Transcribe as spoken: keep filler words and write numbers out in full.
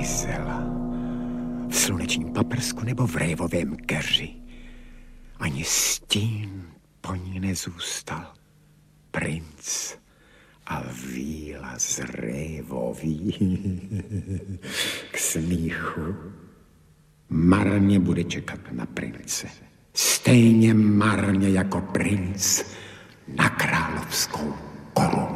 zmizela. V slunečním paprsku nebo v révovém keři. Ani stín po ní nezůstal. Princ a víla z révový k smíchu. Marně bude čekat na prince. Stejně marně jako princ na královskou korunu.